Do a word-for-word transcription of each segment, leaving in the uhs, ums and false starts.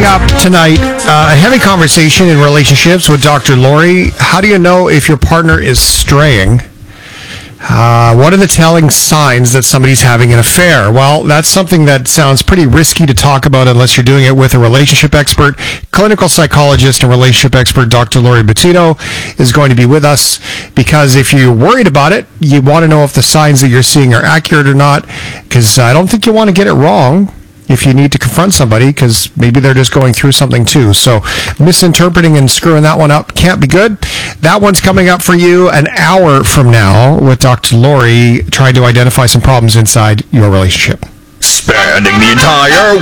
Coming up tonight, uh, a heavy conversation in relationships with Doctor Lori. How do you know if your partner is straying? Uh, what are the telling signs that somebody's having an affair? Well, that's something that sounds pretty risky to talk about unless you're doing it with a relationship expert. Clinical psychologist and relationship expert Doctor Lori Bettino is going to be with us, because if you're worried about it, you want to know if the signs that you're seeing are accurate or not, because I don't think you want to get it wrong if you need to confront somebody, because maybe they're just going through something too. So misinterpreting and screwing that one up can't be good. That one's coming up for you an hour from now with Doctor Lori, trying to identify some problems inside your relationship. Spanning the entire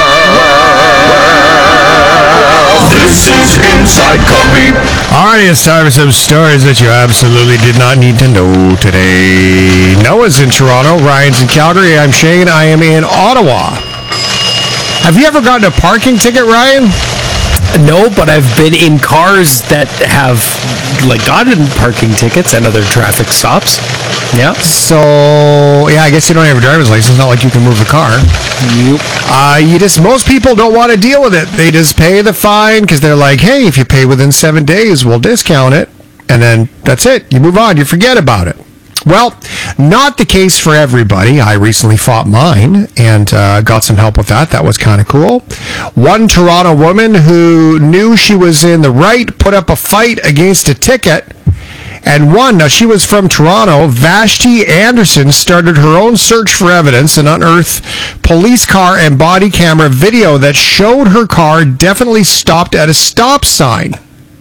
world, this is Inside Coffee. All right, it's time for some stories that you absolutely did not need to know today. Noah's in Toronto, Ryan's in Calgary, I'm Shane, I am in Ottawa. Have you ever gotten a parking ticket, Ryan? No, but I've been in cars that have like gotten parking tickets and other traffic stops. Yeah. So, yeah, I guess you don't have a driver's license. It's not like you can move the car. Nope. Uh, you just, most people don't want to deal with it. They just pay the fine because they're like, hey, if you pay within seven days, we'll discount it. And then that's it. You move on. You forget about it. Well, not the case for everybody. I recently fought mine and uh, got some help with that. That was kind of cool. One Toronto woman who knew she was in the right put up a fight against a ticket and won. Now, she was from Toronto. Vashti Anderson started her own search for evidence and unearthed police car and body camera video that showed her car definitely stopped at a stop sign.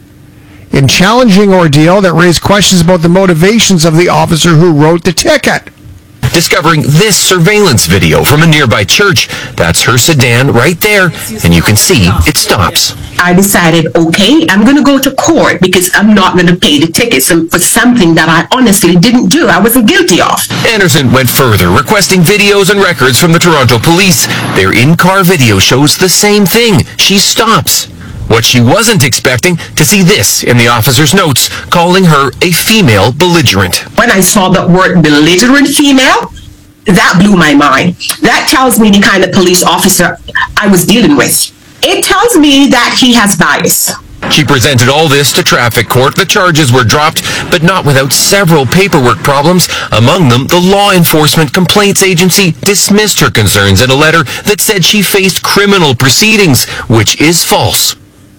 In challenging ordeal that raised questions about the motivations of the officer who wrote the ticket. Discovering this surveillance video from a nearby church. That's her sedan right there, and you can see it stops. I decided, okay, I'm going to go to court because I'm not going to pay the tickets for something that I honestly didn't do. I wasn't guilty of. Anderson went further, requesting videos and records from the Toronto police. Their in-car video shows the same thing. She stops. What she wasn't expecting, to see this in the officer's notes, calling her a female belligerent. When I saw the word belligerent female, that blew my mind. That tells me the kind of police officer I was dealing with. It tells me that he has bias. She presented all this to traffic court. The charges were dropped, but not without several paperwork problems. Among them, the Law Enforcement Complaints Agency dismissed her concerns in a letter that said she faced criminal proceedings, which is false.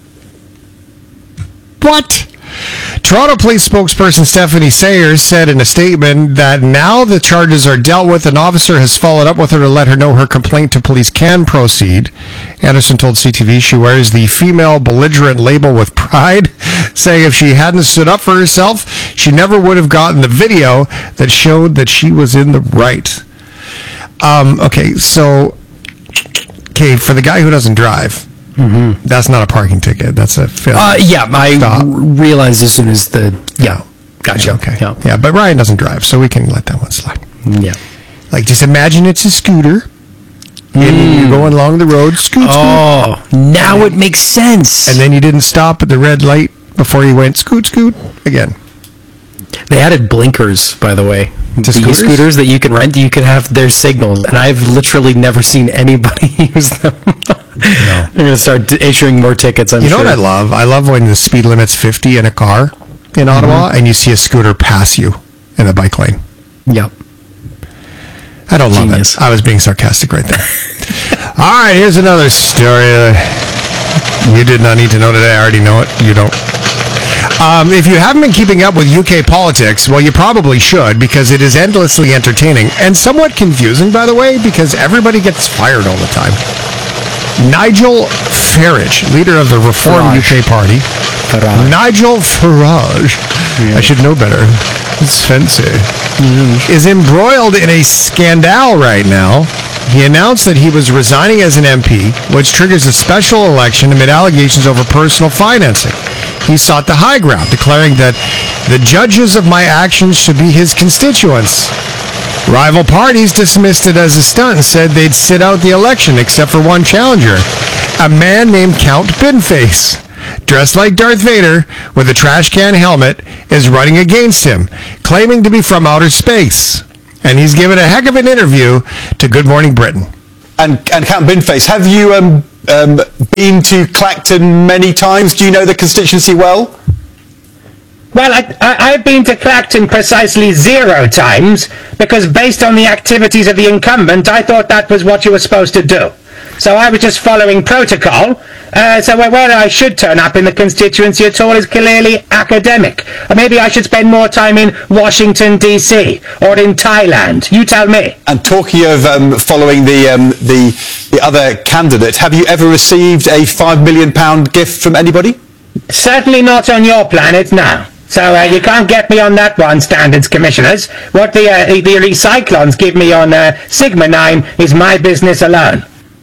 What? Toronto Police spokesperson Stephanie Sayers said in a statement that now the charges are dealt with, an officer has followed up with her to let her know her complaint to police can proceed. Anderson told C T V she wears the female belligerent label with pride, saying if she hadn't stood up for herself, she never would have gotten the video that showed that she was in the right. Um, okay, so, okay, for the guy who doesn't drive, mm-hmm. that's not a parking ticket. That's a failure. Uh, yeah, I r- realized as soon as the... Yeah, gotcha. Yeah, okay. Yeah. yeah, but Ryan doesn't drive, so we can let that one slide. Yeah. Like, just imagine it's a scooter, mm. and you're going along the road, scoot, Oh, scoot. now it makes sense. And then you didn't stop at the red light before you went scoot, scoot again. They added blinkers, by the way. To the scooters? scooters that you can rent, you can have their signals, and I've literally never seen anybody use them. No. They're going to start d- issuing more tickets, I'm You know sure. what I love? I love when the speed limit's fifty in a car in Ottawa, mm-hmm. and you see a scooter pass you in a bike lane. Yep. I don't Genius. love it. I was being sarcastic right there. All right, here's another story that you did not need to know today. I already know it. You don't. Um, if you haven't been keeping up with U K politics, well, you probably should, because it is endlessly entertaining and somewhat confusing, by the way, because everybody gets fired all the time. Nigel Farage, leader of the Reform Farage. U K party. Farage. Nigel Farage. Yeah. I should know better. It's fancy. Mm-hmm. Is embroiled in a scandal right now. He announced that he was resigning as an M P, which triggers a special election amid allegations over personal financing. He sought the high ground, declaring that the judges of my actions should be his constituents. Rival parties dismissed it as a stunt and said they'd sit out the election except for one challenger, a man named Count Binface, dressed like Darth Vader with a trash can helmet, is running against him, claiming to be from outer space. And he's given a heck of an interview to Good Morning Britain. And, and Count Binface, have you um, um, been to Clacton many times. Do you know the constituency well? Well, I, I, I've been to Clacton precisely zero times because based on the activities of the incumbent, I thought that was what you were supposed to do. So I was just following protocol. Uh, so whether I should turn up in the constituency at all is clearly academic. Or maybe I should spend more time in Washington, D C or in Thailand. You tell me. And talking of um, following the, um, the the other candidate, have you ever received a five million pound gift from anybody? Certainly not on your planet, no. So uh, you can't get me on that one, Standards Commissioners. What the, uh, the, the Recyclons give me on uh, Sigma nine is my business alone.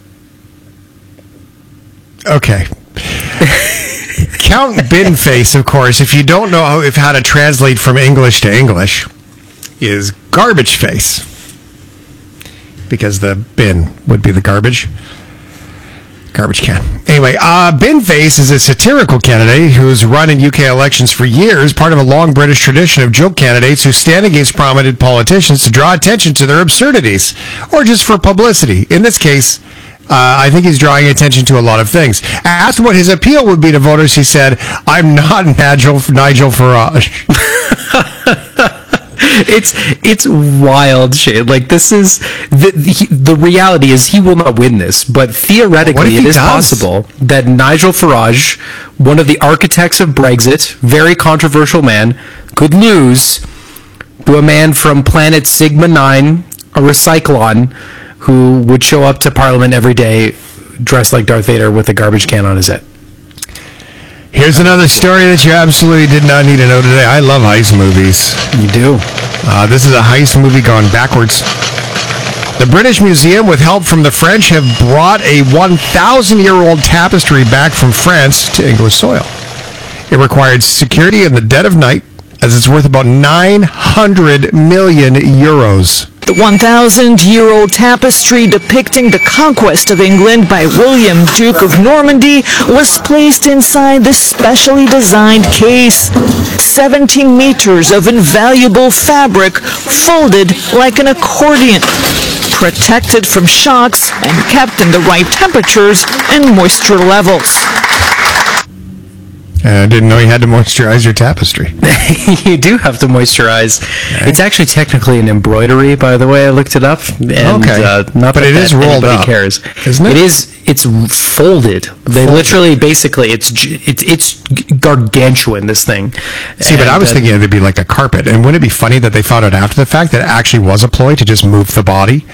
Okay. Count Binface, of course, if you don't know how, if how to translate from English to English, is garbage face. Because the bin would be the garbage. Garbage can. Anyway, uh, Binface is a satirical candidate who's run in U K elections for years, part of a long British tradition of joke candidates who stand against prominent politicians to draw attention to their absurdities, or just for publicity. In this case, Uh, I think he's drawing attention to a lot of things. Asked what his appeal would be to voters, he said, "I'm not Nigel, Nigel Farage." It's it's wild shit. Like, this is the, the the reality is he will not win this, but theoretically it is does? possible that Nigel Farage, one of the architects of Brexit, very controversial man, could lose to a man from Planet Sigma nine, a Recyclon, who would show up to Parliament every day dressed like Darth Vader with a garbage can on his head. Here's another story that you absolutely did not need to know today. I love heist movies. You do. Uh, this is a heist movie gone backwards. The British Museum, with help from the French, have brought a one thousand year old tapestry back from France to English soil. It required security in the dead of night, as it's worth about nine hundred million euros. The one thousand year old tapestry depicting the conquest of England by William, Duke of Normandy, was placed inside this specially designed case. seventeen meters of invaluable fabric folded like an accordion, protected from shocks and kept in the right temperatures and moisture levels. I uh, didn't know you had to moisturize your tapestry. You do have to moisturize. Okay. It's actually technically an embroidery, by the way. I looked it up. And, okay. Uh, not but it is rolled up. Cares. Isn't it? It is. It's folded. They folded. Literally, basically, it's it's it's gargantuan, this thing. See, and, but I was uh, thinking it'd be like a carpet. And wouldn't it be funny that they found out after the fact that it actually was a ploy to just move the body?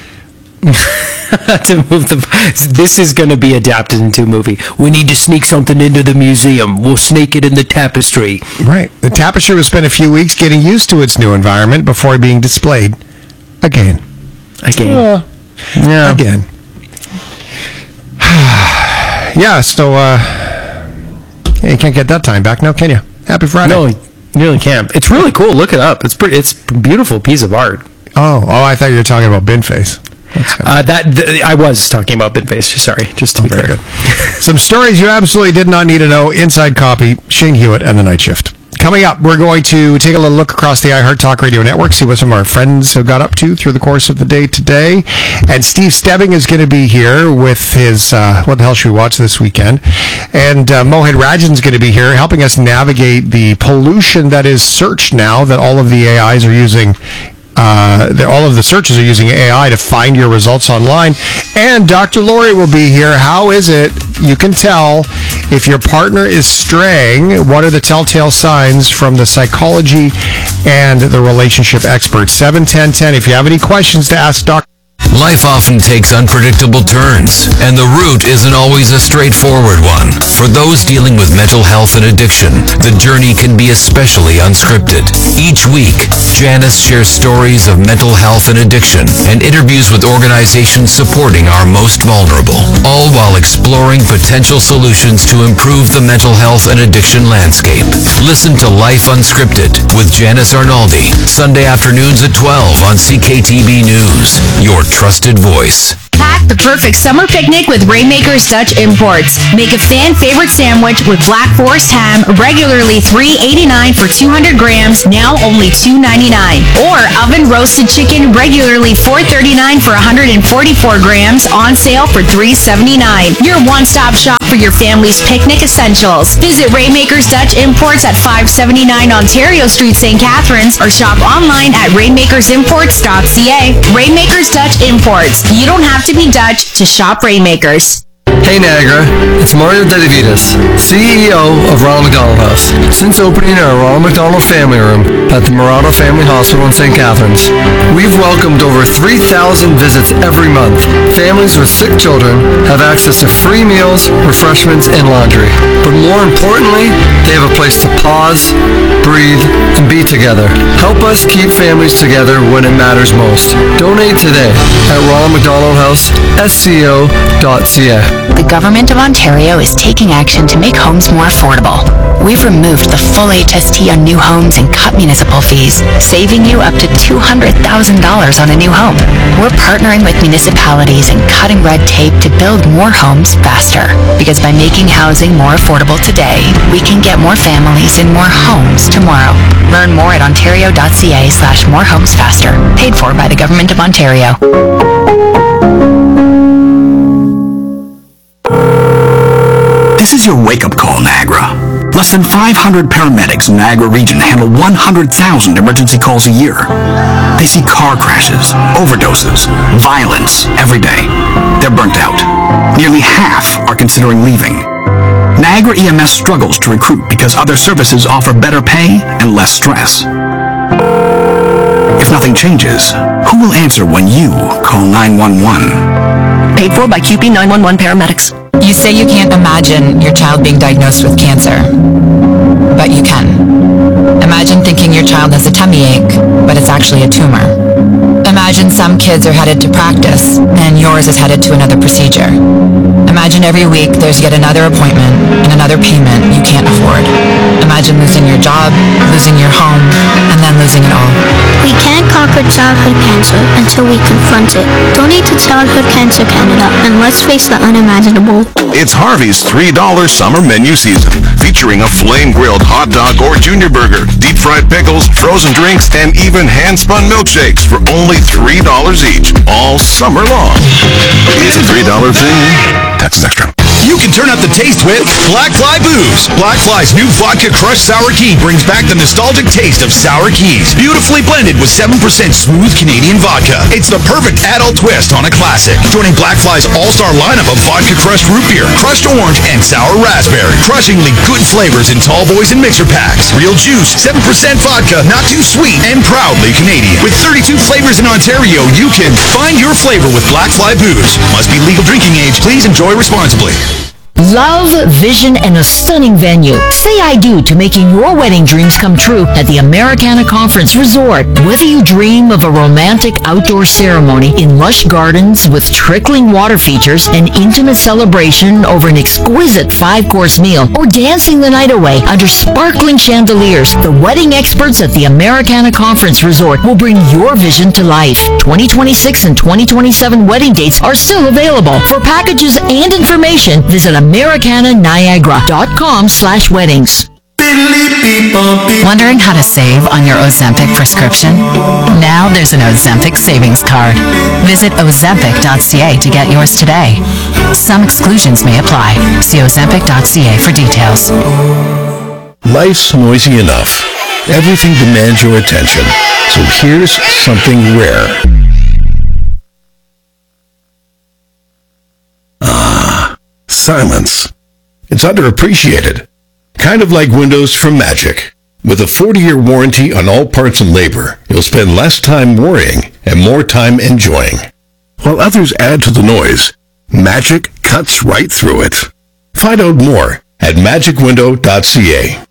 to move the this is going to be adapted into a movie. We need to sneak something into the museum. We'll sneak it in the tapestry. Right. The tapestry will spend a few weeks getting used to its new environment before being displayed again. Again. Uh, yeah. Again. Yeah. So uh, yeah, you can't get that time back now, can you? Happy Friday. No, you really can't. It's really cool. Look it up. It's pretty. It's a beautiful piece of art. Oh, oh! I thought you were talking about Binface. Uh, that th- I was talking about Binface. Sorry, just to oh, be very clear. Good. Some stories you absolutely did not need to know. Inside Copy, Shane Hewitt, and the Night Shift. Coming up, we're going to take a little look across the iHeart Talk Radio Network, see what some of our friends have got up to through the course of the day today. And Steve Stebbing is going to be here with his, uh, what the hell should we watch this weekend? And uh, Mohit Rajan is going to be here helping us navigate the pollution that is search now that all of the A Is are using. Uh, the, all of the searches are using A I to find your results online. And Doctor Lori will be here. How is it you can tell if your partner is straying? What are the telltale signs from the psychology and the relationship experts? seven ten ten. If you have any questions to ask Doctor Life often takes unpredictable turns, and the route isn't always a straightforward one. For those dealing with mental health and addiction, the journey can be especially unscripted. Each week, Janice shares stories of mental health and addiction and interviews with organizations supporting our most vulnerable, all while exploring potential solutions to improve the mental health and addiction landscape. Listen to Life Unscripted with Janice Arnaldi, Sunday afternoons at twelve on C K T B News, your trusted voice. Pack the perfect summer picnic with Rainmaker's Dutch Imports. Make a fan favorite sandwich with Black Forest ham, regularly three eighty-nine for two hundred grams, now only two ninety-nine. Or oven roasted chicken, regularly four thirty-nine for one hundred forty-four grams, on sale for three seventy-nine. Your one-stop shop for your family's picnic essentials. Visit Rainmaker's Dutch Imports at five seventy-nine Ontario Street, Saint Catharines, or shop online at rainmakers imports dot c a. Rainmaker's Dutch Imports. You don't have to be Dutch to shop Rainmakers. Hey Niagara, it's Mario Dedivitas, C E O of Ronald McDonald House. Since opening our Ronald McDonald Family Room at the Murano Family Hospital in Saint Catharines, we've welcomed over three thousand visits every month. Families with sick children have access to free meals, refreshments, and laundry. But more importantly, they have a place to pause, breathe, and be together. Help us keep families together when it matters most. Donate today at Ronald McDonald House, S C O dot C A. The Government of Ontario is taking action to make homes more affordable. We've removed the full H S T on new homes and cut municipal fees, saving you up to two hundred thousand dollars on a new home. We're partnering with municipalities and cutting red tape to build more homes faster. Because by making housing more affordable today, we can get more families in more homes tomorrow. Learn more at ontario dot c a slash more homes faster. Paid for by the Government of Ontario. This is your wake-up call, Niagara. Less than five hundred paramedics in the Niagara region handle one hundred thousand emergency calls a year. They see car crashes, overdoses, violence every day. They're burnt out. Nearly half are considering leaving. Niagara E M S struggles to recruit because other services offer better pay and less stress. If nothing changes, who will answer when you call nine one one? Paid for by Q P nine one one paramedics. You say you can't imagine your child being diagnosed with cancer, but you can. Imagine thinking your child has a tummy ache, but it's actually a tumor. Imagine some kids are headed to practice, and yours is headed to another procedure. Imagine every week there's yet another appointment and another payment you can't afford. Imagine losing your job, losing your home, and then losing it all. We can't conquer childhood cancer until we confront it. Donate to Childhood Cancer Canada, and let's face the unimaginable. It's Harvey's three dollar summer menu season, featuring a flame-grilled hot dog or junior burger, deep-fried pickles, frozen drinks, and even hand-spun milkshakes for only three dollars each, all summer long. It's a three dollar thing. Taxes extra. You can turn up the taste with Black Fly Booze. Black Fly's new Vodka Crushed Sour Key brings back the nostalgic taste of sour keys, beautifully blended with seven percent smooth Canadian vodka. It's the perfect adult twist on a classic. Joining Black Fly's all-star lineup of vodka crushed root beer, crushed orange, and sour raspberry. Crushingly good flavors in tall boys and mixer packs. Real juice, seven percent vodka, not too sweet, and proudly Canadian. With thirty-two flavors in Ontario, you can find your flavor with Black Fly Booze. Must be legal drinking age. Please enjoy responsibly. Love, vision, and a stunning venue. Say I do to making your wedding dreams come true at the Americana Conference Resort. Whether you dream of a romantic outdoor ceremony in lush gardens with trickling water features, an intimate celebration over an exquisite five-course meal, or dancing the night away under sparkling chandeliers, the wedding experts at the Americana Conference Resort will bring your vision to life. twenty twenty-six and twenty twenty-seven wedding dates are still available. For packages and information, visit americana niagara dot com slash weddings. Wondering how to save on your Ozempic prescription? Now there's an Ozempic savings card. Visit ozempic dot c a to get yours today. Some exclusions may apply. See ozempic dot c a for details. Life's noisy enough. Everything demands your attention. So here's something rare. Ah, silence. It's underappreciated. Kind of like Windows from Magic. With a forty-year warranty on all parts and labor, you'll spend less time worrying and more time enjoying. While others add to the noise, Magic cuts right through it. Find out more at magic window dot c a.